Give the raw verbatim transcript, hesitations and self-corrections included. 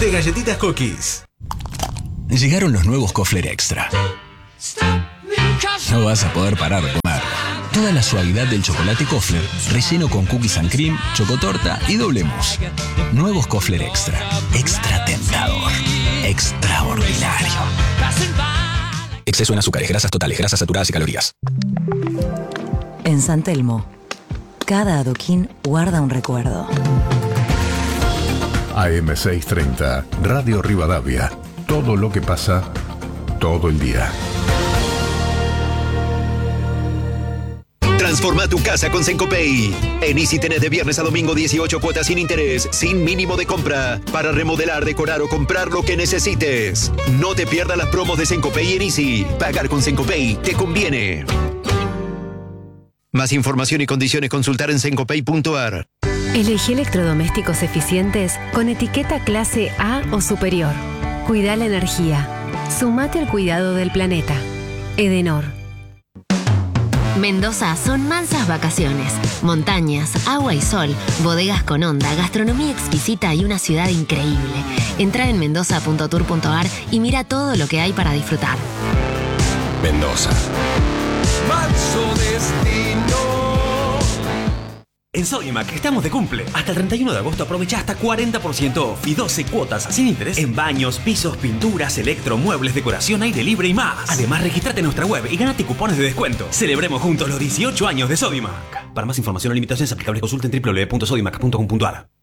de galletitas Cookies. Llegaron los nuevos Kofler Extra. No vas a poder parar de comer. Toda la suavidad del chocolate Kofler, relleno con cookies and cream, chocotorta y doble mousse. Nuevos Kofler Extra. Extra tentador. Extraordinario. Exceso en azúcares, grasas totales, grasas saturadas y calorías. En San Telmo, cada adoquín guarda un recuerdo. A M seiscientos treinta, Radio Rivadavia. Todo lo que pasa, todo el día. Transforma tu casa con Sencopay. En Easy tenés de viernes a domingo dieciocho cuotas sin interés, sin mínimo de compra, para remodelar, decorar o comprar lo que necesites. No te pierdas las promos de Sencopay en Easy. Pagar con Sencopay te conviene. Más información y condiciones consultar en sencopay punto a r. Elegí electrodomésticos eficientes con etiqueta clase A o superior. Cuida la energía. Sumate al cuidado del planeta. Edenor. Mendoza son mansas vacaciones, montañas, agua y sol, bodegas con onda, gastronomía exquisita y una ciudad increíble. Entra en mendoza punto tour punto a r y mira todo lo que hay para disfrutar. Mendoza. Manso destino. En Sodimac estamos de cumple. Hasta el treinta y uno de agosto aprovecha hasta cuarenta por ciento off y doce cuotas sin interés en baños, pisos, pinturas, electro, muebles, decoración, aire libre y más. Además, regístrate en nuestra web y gánate cupones de descuento. Celebremos juntos los dieciocho años de Sodimac. Para más información o limitaciones aplicables, consulten doble u doble u doble u punto sodimac punto com punto a r.